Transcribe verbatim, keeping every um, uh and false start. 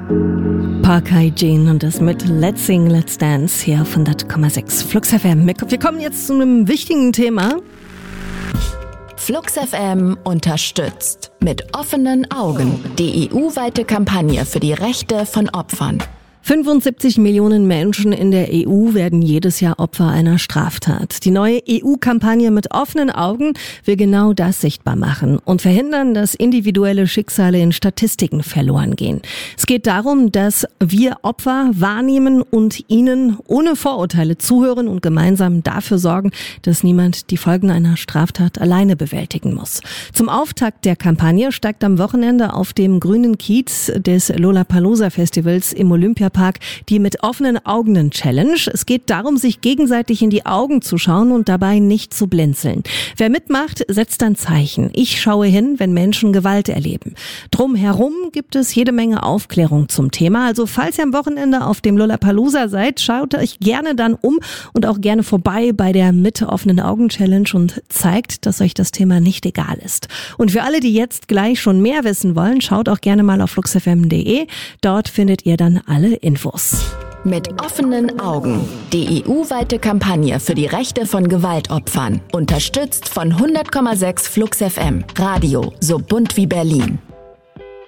Park Hygiene und das mit Let's Sing, Let's Dance hier auf hundert Komma sechs Flux F M. Wir kommen jetzt zu einem wichtigen Thema. Flux F M unterstützt mit offenen Augen die E U-weite Kampagne für die Rechte von Opfern. fünfundsiebzig Millionen Menschen in der E U werden jedes Jahr Opfer einer Straftat. Die neue E U-Kampagne mit offenen Augen will genau das sichtbar machen und verhindern, dass individuelle Schicksale in Statistiken verloren gehen. Es geht darum, dass wir Opfer wahrnehmen und ihnen ohne Vorurteile zuhören und gemeinsam dafür sorgen, dass niemand die Folgen einer Straftat alleine bewältigen muss. Zum Auftakt der Kampagne steigt am Wochenende auf dem grünen Kiez des Lollapalooza-Festivals im Olympiapark die mit offenen Augen Challenge. Es geht darum, sich gegenseitig in die Augen zu schauen und dabei nicht zu blinzeln. Wer mitmacht, setzt ein Zeichen. Ich schaue hin, wenn Menschen Gewalt erleben. Drumherum gibt es jede Menge Aufklärung zum Thema. Also falls ihr am Wochenende auf dem Lollapalooza seid, schaut euch gerne dann um und auch gerne vorbei bei der mit offenen Augen Challenge und zeigt, dass euch das Thema nicht egal ist. Und für alle, die jetzt gleich schon mehr wissen wollen, schaut auch gerne mal auf flux f m punkt d e. Dort findet ihr dann alle Infos. Mit offenen Augen. Die E U-weite Kampagne für die Rechte von Gewaltopfern. Unterstützt von hundert Komma sechs Flux F M. Radio so bunt wie Berlin.